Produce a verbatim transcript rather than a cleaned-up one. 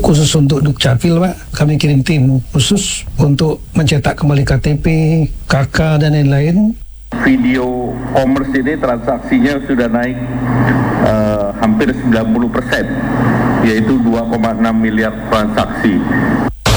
khusus untuk Dukcapil, Pak. Kami kirim tim khusus untuk mencetak kembali K T P, K K, dan lain-lain. Video commerce ini transaksinya sudah naik uh, hampir sembilan puluh persen, yaitu dua koma enam miliar transaksi.